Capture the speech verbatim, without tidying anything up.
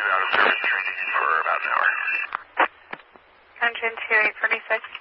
out of service training for about an hour. Engine two eight twenty-six.